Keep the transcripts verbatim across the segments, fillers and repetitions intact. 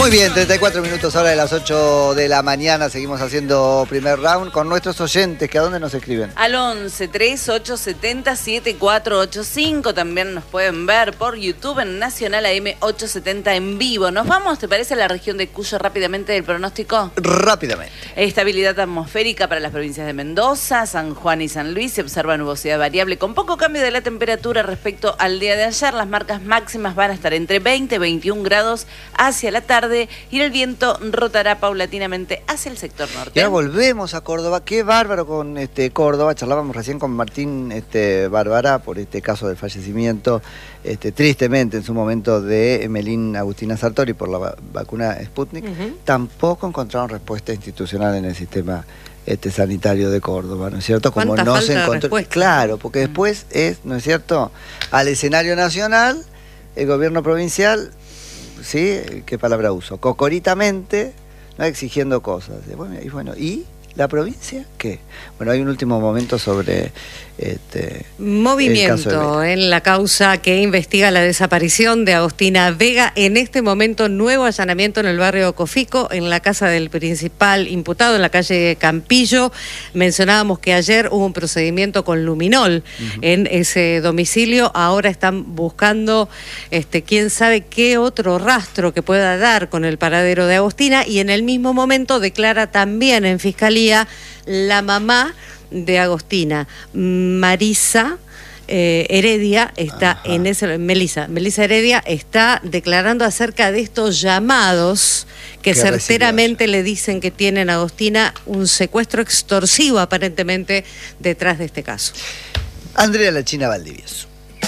Muy bien, treinta y cuatro minutos ahora de las ocho de la mañana. Seguimos haciendo primer round con nuestros oyentes. ¿Que a dónde nos escriben? Al once, treinta y ocho setenta, setenta y cuatro ochenta y cinco. También nos pueden ver por YouTube en Nacional A M ochocientos setenta en vivo. Nos vamos, ¿te parece, a la región de Cuyo rápidamente del pronóstico? Rápidamente. Estabilidad atmosférica para las provincias de Mendoza, San Juan y San Luis. Se observa nubosidad variable con poco cambio de la temperatura respecto al día de ayer. Las marcas máximas van a estar entre veinte y veintiún grados hacia la tarde y el viento rotará paulatinamente hacia el sector norte. Y ahora volvemos a Córdoba. Qué bárbaro con este Córdoba. Charlábamos recién con Martín este, Bárbara por este caso del fallecimiento, este, tristemente en su momento, de Emelín Agustina Sartori por la va vacuna Sputnik. Uh-huh. Tampoco encontraron respuesta institucional en el sistema este, sanitario de Córdoba, ¿no es cierto? Como no se encontró. Claro, porque uh-huh. después es, ¿no es cierto?, al escenario nacional, el gobierno provincial, ¿sí? ¿Qué palabra uso? Cocoritamente, ¿no?, exigiendo cosas. Bueno, y bueno, ¿y la provincia qué? Bueno, hay un último momento sobre este movimiento en la causa que investiga la desaparición de Agostina Vega. En este momento, nuevo allanamiento en el barrio Cofico, en la casa del principal imputado, en la calle Campillo. Mencionábamos que ayer hubo un procedimiento con luminol uh-huh. en ese domicilio. Ahora están buscando este, quién sabe qué otro rastro que pueda dar con el paradero de Agostina, y en el mismo momento declara también en fiscalía la mamá de Agostina, Marisa eh, Heredia, está Ajá. en ese, Melisa, Melisa Heredia está declarando acerca de estos llamados que certeramente le dicen que tienen a Agostina un secuestro extorsivo aparentemente detrás de este caso. Andrea La China Valdivieso.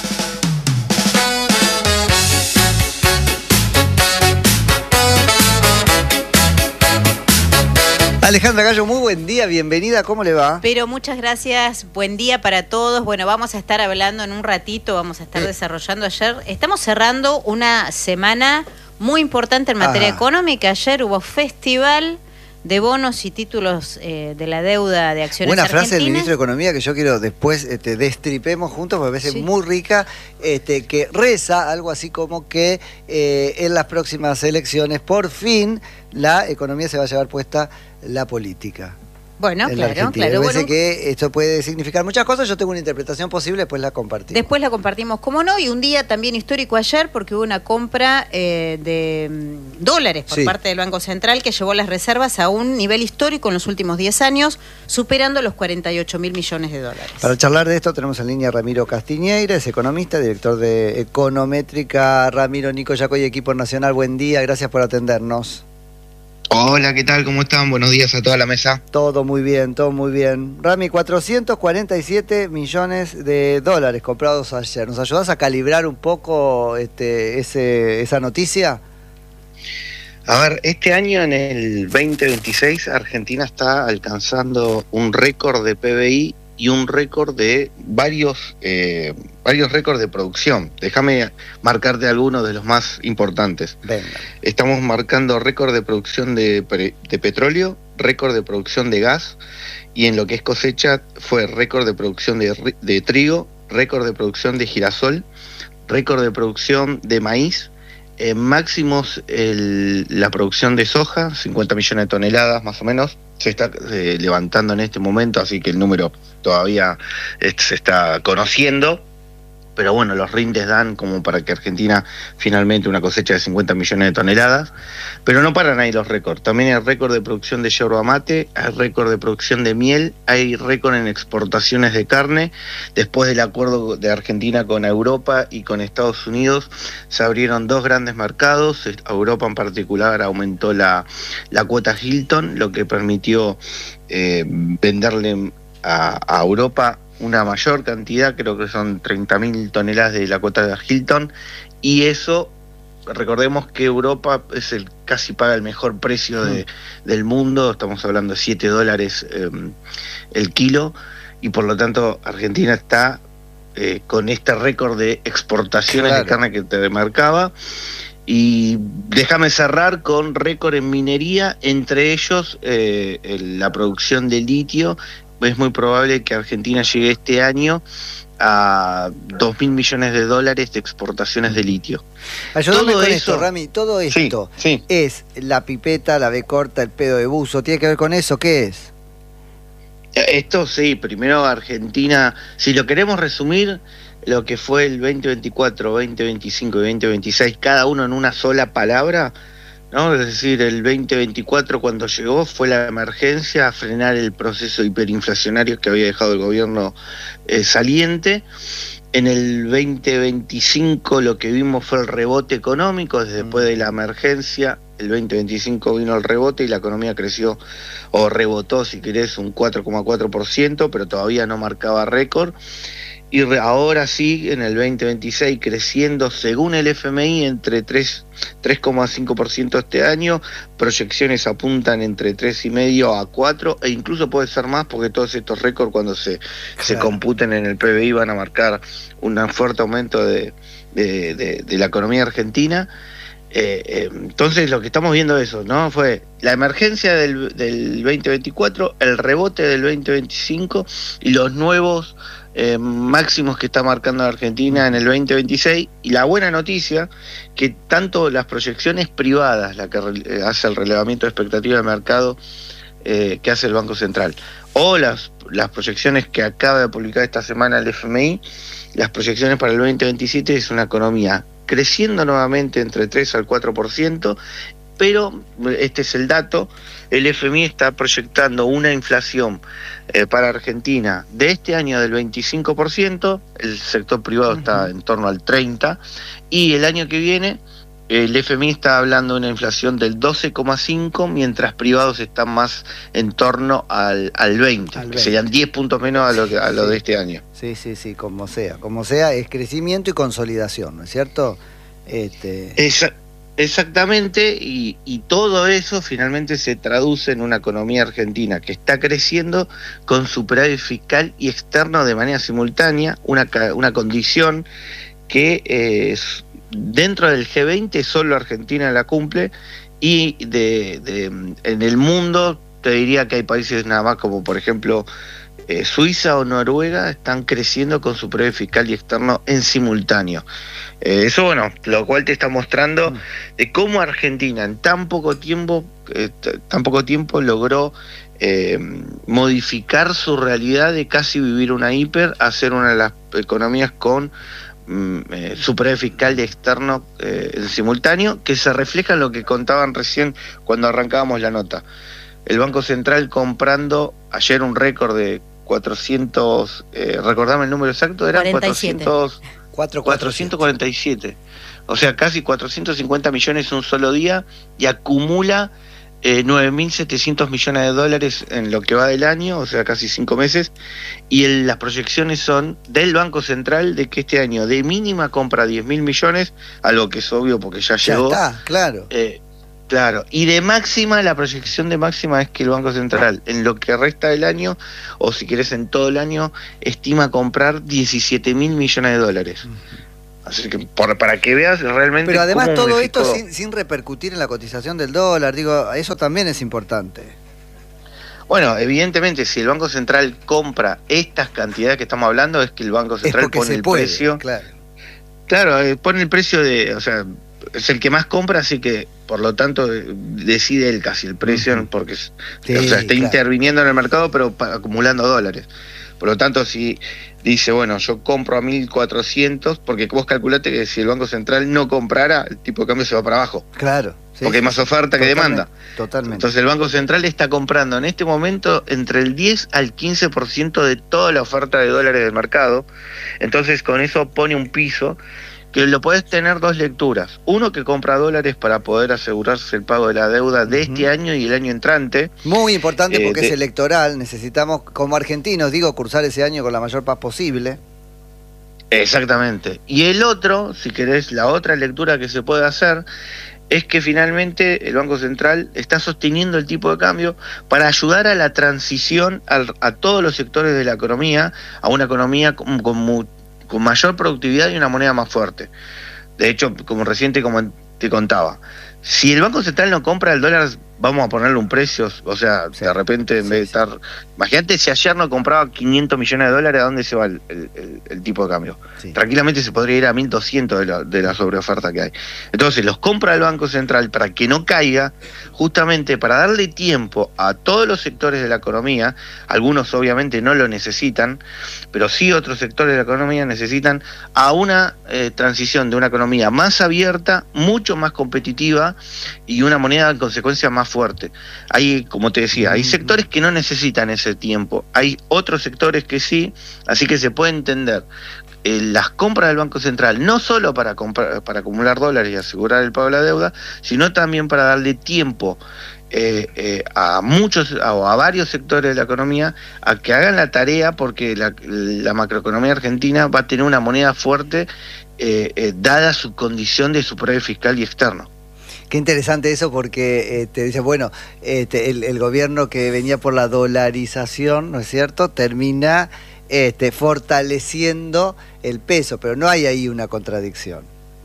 Alejandra Gallo, muy buen día, bienvenida, ¿cómo le va? Pero muchas gracias, buen día para todos. Bueno, vamos a estar hablando en un ratito, vamos a estar eh. desarrollando ayer. Estamos cerrando una semana muy importante en materia Ajá. económica. Ayer hubo festival de bonos y títulos eh, de la deuda de acciones Buena argentinas. Frase del ministro de Economía que yo quiero después este, destripemos juntos porque me parece sí. muy rica, este, que reza algo así como que eh, en las próximas elecciones por fin la economía se va a llevar puesta la política. Bueno, claro, claro. Me parece bueno, que esto puede significar muchas cosas. Yo tengo una interpretación posible, después la compartimos. Después la compartimos, como no, y un día también histórico ayer porque hubo una compra eh, de mm, dólares por sí. parte del Banco Central que llevó las reservas a un nivel histórico en los últimos diez años, superando los cuarenta y ocho mil millones de dólares. Para charlar de esto tenemos en línea a Ramiro Castiñeira, es economista, director de Econométrica. Ramiro, Nico Yacoy, equipo nacional, buen día, gracias por atendernos. Hola, ¿qué tal? ¿Cómo están? Buenos días a toda la mesa. Todo muy bien, todo muy bien. Rami, cuatrocientos cuarenta y siete millones de dólares comprados ayer. ¿Nos ayudás a calibrar un poco este, ese, esa noticia? A ver, este año, en el veinte veintiséis, Argentina está alcanzando un récord de P B I y un récord de varios eh, varios récords de producción. Déjame marcarte algunos de los más importantes. Venga. Estamos marcando récord de producción de, de petróleo, récord de producción de gas, y en lo que es cosecha fue récord de producción de, de trigo, récord de producción de girasol, récord de producción de maíz, eh, máximos el, la producción de soja, cincuenta millones de toneladas más o menos, se está eh, levantando en este momento, así que el número todavía eh, se está conociendo, pero bueno, los rindes dan como para que Argentina finalmente una cosecha de cincuenta millones de toneladas, pero no paran ahí los récords. También hay récord de producción de yerba mate, hay récord de producción de miel, hay récord en exportaciones de carne. Después del acuerdo de Argentina con Europa y con Estados Unidos, se abrieron dos grandes mercados. Europa en particular aumentó la, la cuota Hilton, lo que permitió eh, venderle a, a Europa una mayor cantidad, creo que son treinta mil toneladas de la cuota de Hilton, y eso, recordemos que Europa es el casi paga el mejor precio de, del mundo, estamos hablando de siete dólares eh, el kilo, y por lo tanto Argentina está eh, con este récord de exportaciones claro. de carne que te marcaba. Y déjame cerrar con récord en minería, entre ellos eh, la producción de litio es muy probable que Argentina llegue este año a dos mil millones de dólares de exportaciones de litio. Ayúdame todo con eso, esto, Rami. Todo esto sí, sí. es la pipeta, la B corta, el pedo de buzo. ¿Tiene que ver con eso? ¿Qué es? Esto sí, primero Argentina, si lo queremos resumir, lo que fue el veinte veinticuatro, veinte veinticinco y veinte veintiséis, cada uno en una sola palabra, ¿no? Es decir, el veinte veinticuatro cuando llegó fue la emergencia a frenar el proceso hiperinflacionario que había dejado el gobierno eh, saliente. En el veinte veinticinco lo que vimos fue el rebote económico, después de la emergencia, el veinte veinticinco vino el rebote y la economía creció, o rebotó si querés, un cuatro coma cuatro por ciento, pero todavía no marcaba récord. Y ahora sí, en el veinte veintiséis, creciendo según el F M I entre tres coma cinco por ciento este año, proyecciones apuntan entre tres coma cinco a cuatro, e incluso puede ser más porque todos estos récords cuando se, claro. se computen en el P B I van a marcar un fuerte aumento de, de, de, de la economía argentina. Eh, eh, entonces lo que estamos viendo eso, ¿no? Fue la emergencia del, del veinte veinticuatro, el rebote del veinte veinticinco y los nuevos Eh, máximos que está marcando la Argentina en el veinte veintiséis, y la buena noticia que tanto las proyecciones privadas, la que re, hace el relevamiento de expectativa de mercado eh, que hace el Banco Central, o las, las proyecciones que acaba de publicar esta semana el F M I, las proyecciones para el veinte veintisiete es una economía creciendo nuevamente entre tres al cuatro por ciento, pero este es el dato, el F M I está proyectando una inflación eh, para Argentina de este año del veinticinco por ciento, el sector privado uh-huh. está en torno al treinta por ciento, y el año que viene el F M I está hablando de una inflación del doce coma cinco por ciento, mientras privados están más en torno al, al veinte por ciento, al veinte. Que serían diez puntos menos a lo, a lo sí. de este año. Sí, sí, sí, como sea, como sea, es crecimiento y consolidación, ¿no es cierto? Este... Esa... Exactamente, y, y todo eso finalmente se traduce en una economía argentina que está creciendo con superávit fiscal y externo de manera simultánea, una, una condición que eh, dentro del G veinte solo Argentina la cumple, y de, de, en el mundo te diría que hay países nada más como por ejemplo eh, Suiza o Noruega están creciendo con superávit fiscal y externo en simultáneo. Eh, eso, bueno, lo cual te está mostrando de cómo Argentina en tan poco tiempo, eh, tan poco tiempo logró eh, modificar su realidad de casi vivir una hiper a ser una de las economías con mm, eh, superávit fiscal y externo eh, en simultáneo, que se refleja en lo que contaban recién cuando arrancábamos la nota. El Banco Central comprando ayer un récord de cuatrocientos, eh, recordame el número exacto, eran cuarenta y siete. cuatrocientos... cuatrocientos cuarenta y siete, o sea, casi cuatrocientos cincuenta millones un solo día, y acumula eh, nueve mil setecientos millones de dólares en lo que va del año, o sea, casi cinco meses, y el, las proyecciones son del Banco Central de que este año de mínima compra diez mil millones, algo que es obvio porque ya, ya llegó. Está, claro. Eh, Claro, y de máxima, la proyección de máxima es que el Banco Central, en lo que resta del año, o si querés en todo el año, estima comprar diecisiete mil millones de dólares. Uh-huh. Así que por, para que veas realmente... Pero además cómo todo modificó. esto sin, sin repercutir en la cotización del dólar, digo, eso también es importante. Bueno, evidentemente, si el Banco Central compra estas cantidades que estamos hablando, es que el Banco Central pone el puede, precio... Claro, claro eh, pone el precio de... o sea, es el que más compra, así que por lo tanto decide él casi el precio, uh-huh. porque sí, o sea, está claro. interviniendo en el mercado pero pa, acumulando dólares. Por lo tanto, si dice, bueno, yo compro a mil cuatrocientos, porque vos calculate que si el Banco Central no comprara, el tipo de cambio se va para abajo. Claro. Sí, porque hay más oferta que demanda. Totalmente. Entonces el Banco Central está comprando en este momento entre el diez al quince por ciento de toda la oferta de dólares del mercado. Entonces con eso pone un piso que lo podés tener dos lecturas. Uno, que compra dólares para poder asegurarse el pago de la deuda de uh-huh. este año y el año entrante. Muy importante porque eh, de... es electoral. Necesitamos, como argentinos, digo, cursar ese año con la mayor paz posible. Exactamente. Y el otro, si querés, la otra lectura que se puede hacer es que finalmente el Banco Central está sosteniendo el tipo de cambio para ayudar a la transición al, a todos los sectores de la economía, a una economía con, con mucho con mayor productividad y una moneda más fuerte. De hecho, como reciente como te contaba, si el Banco Central no compra, el dólar vamos a ponerle un precio, o sea, sí, de repente en sí, vez de estar... Imagínate si ayer no compraba quinientos millones de dólares, ¿a dónde se va el, el, el, el tipo de cambio? Sí. Tranquilamente se podría ir a mil doscientos de la, de la sobreoferta que hay. Entonces los compra el Banco Central para que no caiga, justamente para darle tiempo a todos los sectores de la economía. Algunos obviamente no lo necesitan, pero sí otros sectores de la economía necesitan a una eh, transición de una economía más abierta, mucho más competitiva y una moneda en consecuencia más fuerte. Hay, como te decía, hay sectores que no necesitan ese tiempo, hay otros sectores que sí, así que se puede entender eh, las compras del Banco Central, no solo para comprar, para acumular dólares y asegurar el pago de la deuda, sino también para darle tiempo eh, eh, a muchos o a, a varios sectores de la economía a que hagan la tarea, porque la, la macroeconomía argentina va a tener una moneda fuerte eh, eh, dada su condición de superávit fiscal y externo. Qué interesante eso, porque eh, te dice, bueno, este, el, el gobierno que venía por la dolarización, ¿no es cierto?, termina este, fortaleciendo el peso, pero no hay ahí una contradicción.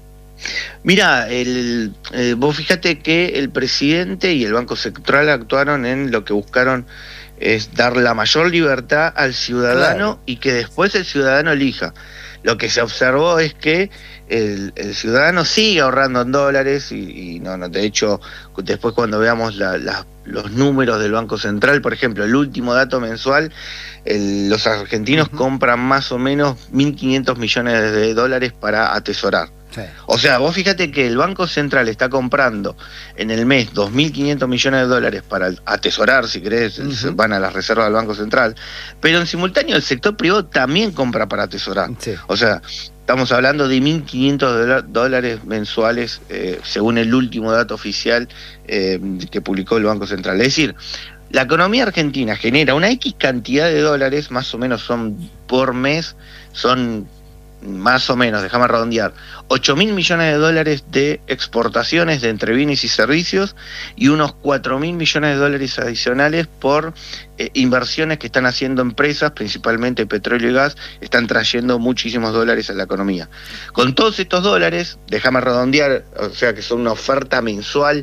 Mira, el, eh, vos fíjate que el presidente y el Banco Central actuaron en lo que buscaron es dar la mayor libertad al ciudadano, claro, y que después el ciudadano elija. Lo que se observó es que el, el ciudadano sigue ahorrando en dólares y, y no, no, de hecho, después cuando veamos la, la, los números del Banco Central, por ejemplo, el último dato mensual, el, los argentinos uh-huh. compran más o menos mil quinientos millones de dólares para atesorar. Sí. O sea, vos fíjate que el Banco Central está comprando en el mes dos mil quinientos millones de dólares para atesorar, si querés, uh-huh. van a las reservas del Banco Central, pero en simultáneo el sector privado también compra para atesorar. Sí. O sea, estamos hablando de mil quinientos dólares mensuales, eh, según el último dato oficial eh, que publicó el Banco Central. Es decir, la economía argentina genera una X cantidad de dólares, más o menos son por mes, son... más o menos, déjame redondear, ocho mil millones de dólares de exportaciones de entre bienes y servicios y unos cuatro mil millones de dólares adicionales por eh, inversiones que están haciendo empresas, principalmente petróleo y gas, están trayendo muchísimos dólares a la economía. Con todos estos dólares, déjame redondear, o sea que son una oferta mensual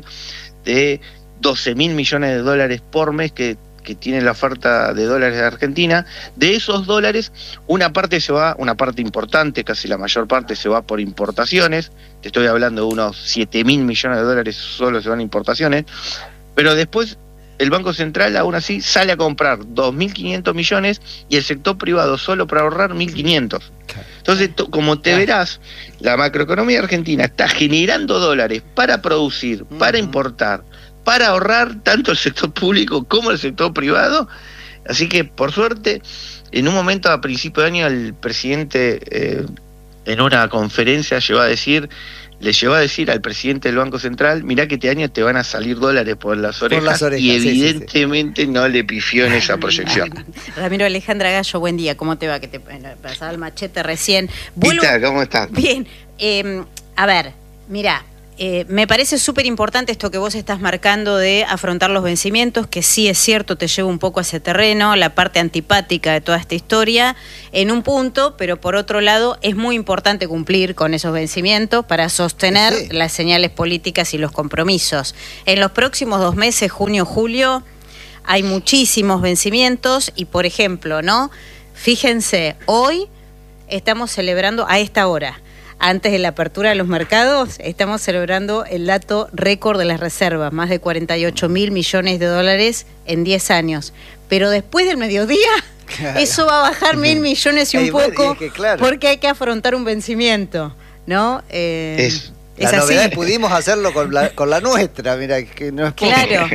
de doce mil millones de dólares por mes que que tiene la oferta de dólares de Argentina. De esos dólares, una parte se va, una parte importante, casi la mayor parte se va por importaciones, te estoy hablando de unos siete mil millones de dólares solo se van a importaciones, pero después el Banco Central aún así sale a comprar dos mil quinientos millones y el sector privado solo para ahorrar mil quinientos. Entonces, como te verás, la macroeconomía argentina está generando dólares para producir, para importar, para ahorrar tanto el sector público como el sector privado. Así que, por suerte, en un momento a principio de año el presidente eh, en una conferencia llegó a decir, le llevó a decir al presidente del Banco Central, mirá que este año te van a salir dólares por las orejas, por las orejas y evidentemente sí, sí. no le pifió en esa proyección. Ramiro Alejandra Gallo, buen día, ¿cómo te va? Que te pasaba el machete recién. Vuelvo... Pita, ¿cómo estás? Bien, eh, a ver, mirá, Eh, me parece súper importante esto que vos estás marcando de afrontar los vencimientos, que sí es cierto, te lleva un poco a ese terreno, la parte antipática de toda esta historia, en un punto, pero por otro lado es muy importante cumplir con esos vencimientos para sostener sí. las señales políticas y los compromisos. En los próximos dos meses, junio, julio, hay muchísimos vencimientos y, por ejemplo, ¿no? Fíjense, hoy estamos celebrando a esta hora, antes de la apertura de los mercados, estamos celebrando el dato récord de las reservas, más de cuarenta y ocho mil millones de dólares en diez años. Pero después del mediodía, claro, eso va a bajar mil millones y un poco, es que, claro, porque hay que afrontar un vencimiento, ¿no? Eh, es, es la así. Novedad, pudimos hacerlo con la, con la nuestra, mira, que no es poco. Claro.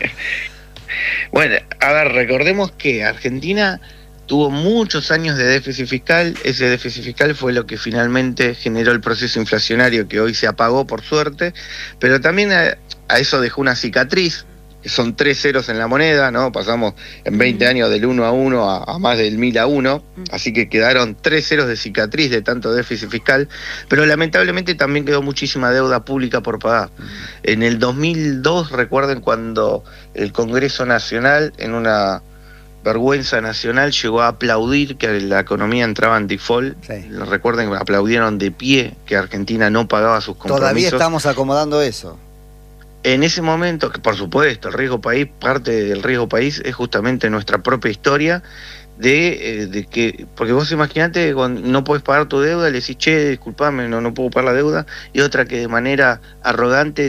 Bueno, a ver, recordemos que Argentina tuvo muchos años de déficit fiscal. Ese déficit fiscal fue lo que finalmente generó el proceso inflacionario que hoy se apagó por suerte, pero también a, a eso dejó una cicatriz, que son tres ceros en la moneda, ¿no? Pasamos en veinte años del uno a uno a, a más del mil a uno, así que quedaron tres ceros de cicatriz de tanto déficit fiscal, pero lamentablemente también quedó muchísima deuda pública por pagar. En el dos mil dos, recuerden cuando el Congreso Nacional, en una vergüenza nacional, llegó a aplaudir que la economía entraba en default. Sí. Recuerden que aplaudieron de pie que Argentina no pagaba sus compromisos. Todavía estamos acomodando eso. en ese momento, que por supuesto, el riesgo país, parte del riesgo país es justamente nuestra propia historia, de, eh, de que, porque vos imaginate cuando no podés pagar tu deuda, le decís, che, disculpame, no, no puedo pagar la deuda, y otra que de manera arrogante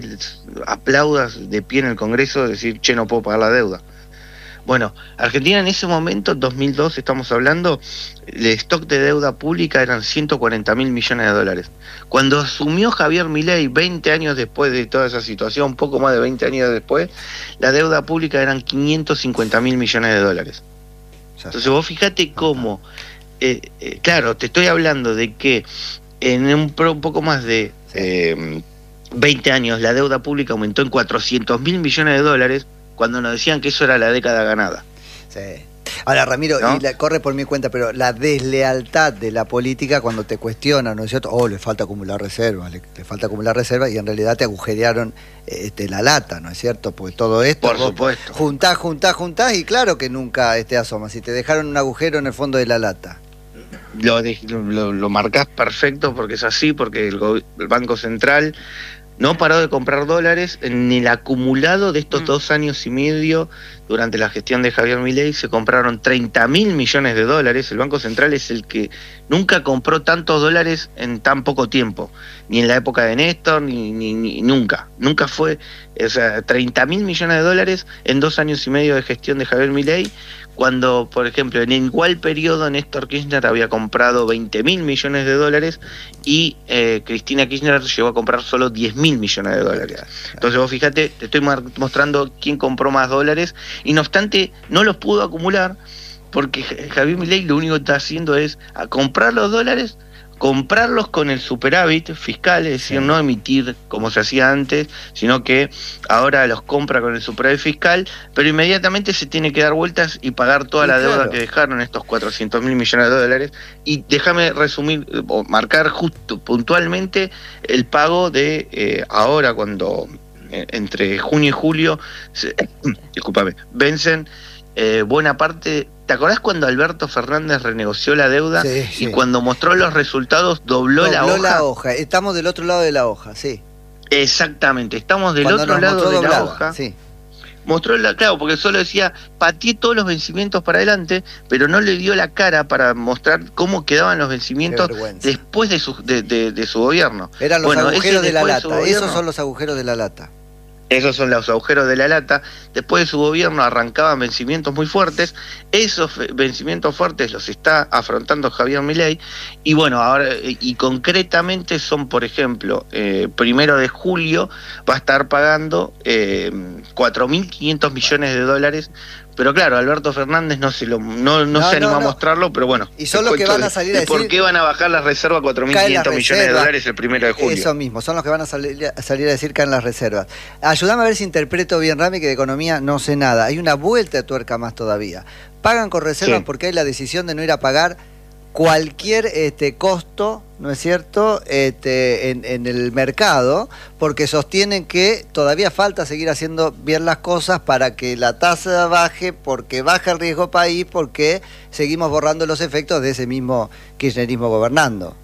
aplaudas de pie en el Congreso, decir, che, no puedo pagar la deuda. Bueno, Argentina en ese momento, dos mil dos estamos hablando, el stock de deuda pública eran ciento cuarenta mil millones de dólares. Cuando asumió Javier Milei, veinte años después de toda esa situación, poco más de veinte años después, la deuda pública eran quinientos cincuenta mil millones de dólares. Entonces vos fíjate cómo, eh, eh, claro, te estoy hablando de que en un, un poco más de eh, veinte años la deuda pública aumentó en cuatrocientos mil millones de dólares, cuando nos decían que eso era la década ganada. Sí. Ahora, Ramiro, ¿no? y la, corre por mi cuenta, pero la deslealtad de la política cuando te cuestionan, ¿no es cierto? Oh, le falta acumular reservas, le, le falta acumular reservas, y en realidad te agujerearon este, la lata, ¿no es cierto? Porque todo esto... Por supuesto. Juntás, juntás, juntás, y claro que nunca este, asomas. Si te dejaron un agujero en el fondo de la lata. Lo, lo, lo marcás perfecto porque es así, porque el, el Banco Central no paró de comprar dólares. En el acumulado de estos mm. dos años y medio, durante la gestión de Javier Milei, se compraron treinta mil millones de dólares. El Banco Central es el que nunca compró tantos dólares en tan poco tiempo, ni en la época de Néstor, ni, ni, ni nunca. Nunca fue, o sea, treinta mil millones de dólares en dos años y medio de gestión de Javier Milei, cuando, por ejemplo, en igual periodo Néstor Kirchner había comprado veinte mil millones de dólares y eh, Cristina Kirchner llegó a comprar solo diez mil millones de dólares. Entonces vos fíjate, te estoy mostrando quién compró más dólares, y no obstante no los pudo acumular porque Javier Milei lo único que está haciendo es a comprar los dólares, comprarlos con el superávit fiscal, es decir, no emitir como se hacía antes, sino que ahora los compra con el superávit fiscal, pero inmediatamente se tiene que dar vueltas y pagar toda sí, la deuda claro. que dejaron, estos cuatrocientos mil millones de dólares. Y déjame resumir, o marcar justo, puntualmente, el pago de eh, ahora, cuando eh, entre junio y julio, se, discúlpame, vencen eh, buena parte. ¿Te acordás cuando Alberto Fernández renegoció la deuda sí, sí. y cuando mostró los resultados dobló, dobló la hoja? la hoja, estamos del otro lado de la hoja, sí. Exactamente, estamos del cuando otro lado de doblada, la hoja. Sí. Mostró la, claro, porque solo decía, pateé todos los vencimientos para adelante, pero no le dio la cara para mostrar cómo quedaban los vencimientos después de su, de, de, de su gobierno. Eran los bueno, agujeros de la lata, de esos son los agujeros de la lata. Esos son los agujeros de la lata. Después de su gobierno arrancaban vencimientos muy fuertes. Esos vencimientos fuertes los está afrontando Javier Milei. Y bueno, ahora y concretamente son, por ejemplo, eh, primero de julio va a estar pagando eh, cuatro mil quinientos millones de dólares. Pero claro, Alberto Fernández no se lo no, no, no se animó no, no. a mostrarlo, pero bueno. Y son los que van a salir a decir... ¿Por qué van a bajar la reserva a cuatro mil quinientos millones de dólares el primero de julio? Eso mismo, son los que van a salir a, salir a decir que en las reservas. Ayúdame a ver si interpreto bien, Rami, que de economía no sé nada. Hay una vuelta de tuerca más todavía. Pagan con reservas sí. porque hay la decisión de no ir a pagar cualquier este costo, ¿no es cierto?, este, en, en el mercado, porque sostienen que todavía falta seguir haciendo bien las cosas para que la tasa baje, porque baja el riesgo país, porque seguimos borrando los efectos de ese mismo kirchnerismo gobernando.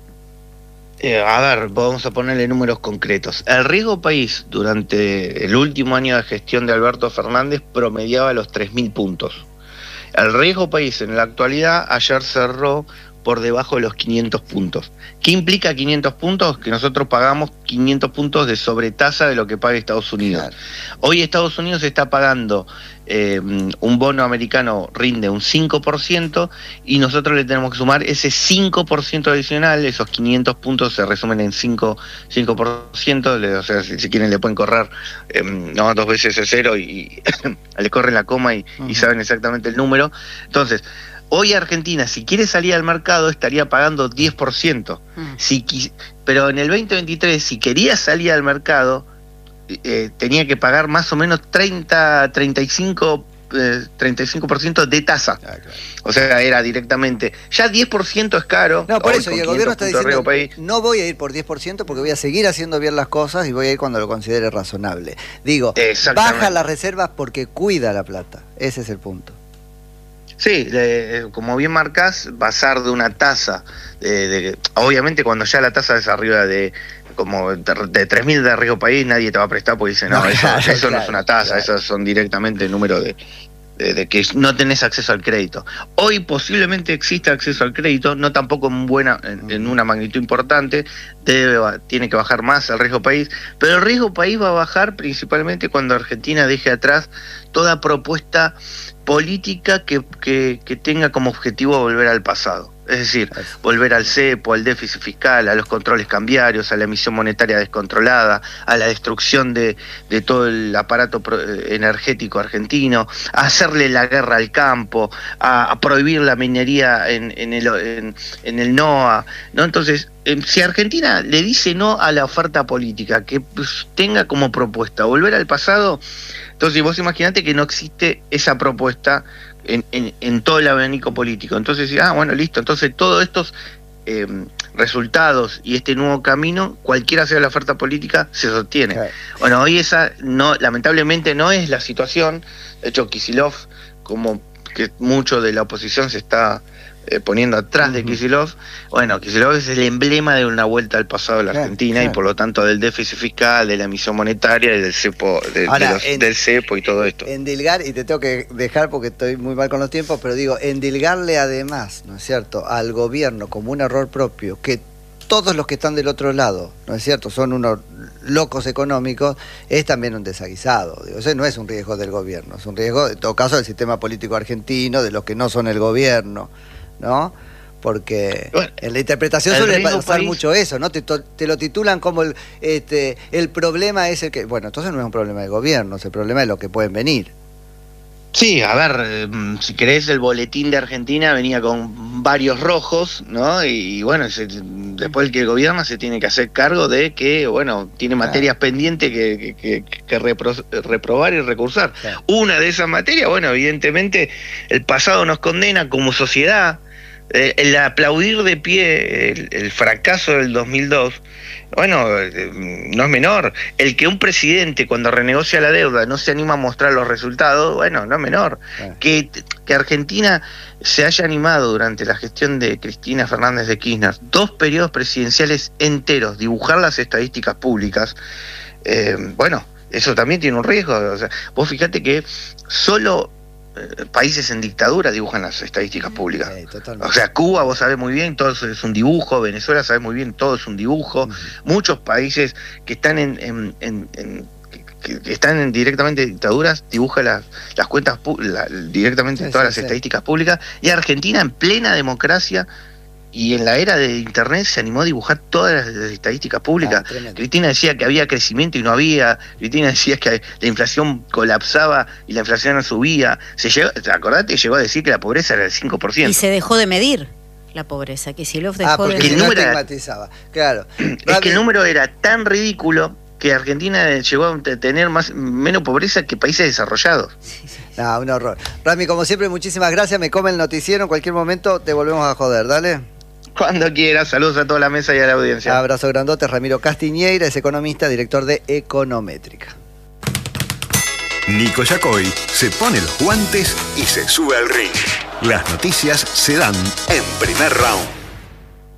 Eh, a ver, vamos a ponerle números concretos. El riesgo país durante el último año de gestión de Alberto Fernández promediaba los tres mil puntos. El riesgo país en la actualidad ayer cerró por debajo de los quinientos puntos. ¿Qué implica quinientos puntos? Que nosotros pagamos quinientos puntos de sobretasa de lo que paga Estados Unidos. Claro. Hoy Estados Unidos está pagando eh, un bono americano, rinde un cinco por ciento, y nosotros le tenemos que sumar ese cinco por ciento adicional. Esos quinientos puntos se resumen en cinco por ciento, o sea, si, si quieren le pueden correr eh, no, dos veces el cero y, y le corren la coma y, uh-huh. y saben exactamente el número. Entonces, hoy Argentina, si quiere salir al mercado, estaría pagando diez por ciento. Mm. Si, pero en el veinte veintitrés, si quería salir al mercado, eh, tenía que pagar más o menos treinta, treinta y cinco, eh, treinta y cinco por ciento de tasa. Ah, claro. O sea, era directamente... Ya diez por ciento es caro. No, por eso, y el gobierno está diciendo, no voy a ir por diez por ciento porque voy a seguir haciendo bien las cosas y voy a ir cuando lo considere razonable. Digo, baja las reservas porque cuida la plata. Ese es el punto. Sí, eh, como bien marcás, pasar de una tasa, de, de, obviamente cuando ya la tasa es arriba de como de tres mil de riesgo país, nadie te va a prestar porque dice, no, no eso, claro, eso claro, no es una tasa, claro. Esas son directamente el número de, de, de que no tenés acceso al crédito. Hoy posiblemente exista acceso al crédito, no tampoco en, buena, en, en una magnitud importante, debe, tiene que bajar más el riesgo país, pero el riesgo país va a bajar principalmente cuando Argentina deje atrás toda propuesta política que, que, que tenga como objetivo volver al pasado. Es decir, volver al cepo, al déficit fiscal, a los controles cambiarios, a la emisión monetaria descontrolada, a la destrucción de, de todo el aparato energético argentino, a hacerle la guerra al campo, a, a prohibir la minería en, en, el, en, en el NOA, ¿no? Entonces, eh, si Argentina le dice no a la oferta política, que pues, tenga como propuesta volver al pasado, entonces vos imaginate que no existe esa propuesta En, en, en todo el abanico político. Entonces, ah, bueno, listo. Entonces, todos estos eh, resultados y este nuevo camino, cualquiera sea la oferta política, se sostiene. Okay. Bueno, hoy esa, no, lamentablemente, no es la situación. De hecho, Kicillof, como que mucho de la oposición se está eh, poniendo atrás uh-huh. de Kicillof, bueno, Kicillof es el emblema de una vuelta al pasado de la claro, Argentina claro. y por lo tanto del déficit fiscal, de la emisión monetaria y del cepo, de, Ahora, de los, en, del cepo y todo esto. Endilgar, y te tengo que dejar porque estoy muy mal con los tiempos, pero digo, endilgarle además, ¿no es cierto?, al gobierno como un error propio, que todos los que están del otro lado, ¿no es cierto?, son unos locos económicos, es también un desaguisado. Digo, ese no es un riesgo del gobierno, es un riesgo, en todo caso, del sistema político argentino, de los que no son el gobierno, ¿no? Porque bueno, en la interpretación suele pasar país... mucho eso, ¿no? Te, te lo titulan como el, este, el problema es el que... Bueno, entonces no es un problema del gobierno, es el problema de los que pueden venir. Sí, a ver, eh, si querés, el boletín de Argentina venía con varios rojos, ¿no? Y, y bueno, se, después el que gobierna se tiene que hacer cargo de que, bueno, tiene materias claro. pendientes que, que, que, que repro, reprobar y recursar. Claro. Una de esas materias, bueno, evidentemente el pasado nos condena como sociedad. Eh, el aplaudir de pie el, el fracaso del dos mil dos, bueno, eh, no es menor. El que un presidente cuando renegocia la deuda no se anima a mostrar los resultados, bueno, no es menor. Ah. Que, que Argentina se haya animado durante la gestión de Cristina Fernández de Kirchner, dos periodos presidenciales enteros, dibujar las estadísticas públicas, eh, bueno, eso también tiene un riesgo. O sea, vos fíjate que solo países en dictadura dibujan las estadísticas públicas. Sí, o sea, Cuba, vos sabés muy bien, todo es un dibujo. Venezuela, sabés muy bien, todo es un dibujo. Uh-huh. Muchos países que están en, en, en, en que, que están en, directamente en dictaduras dibujan las, las cuentas la, directamente sí, todas sí, las sí. estadísticas públicas. Y Argentina, en plena democracia y en la era de internet, se animó a dibujar todas las estadísticas públicas. Ah, Cristina decía que había crecimiento y no había. Cristina decía que la inflación colapsaba y la inflación no subía. Se llegó, acordate, llegó a decir que la pobreza era del cinco por ciento. Y se dejó de medir la pobreza, que Kicillof dejó ah, porque de el número era, claro. Es que el número era tan ridículo que Argentina llegó a tener más menos pobreza que países desarrollados. Sí, sí. No, un horror. Rami, como siempre, muchísimas gracias. Me come el noticiero. En cualquier momento te volvemos a joder. Dale. Cuando quieras, saludos a toda la mesa y a la audiencia. Abrazo grandote, Ramiro Castiñeira, es economista, director de Econométrica. Nico Yacoy se pone los guantes y se sube al ring. Las noticias se dan en Primer Round.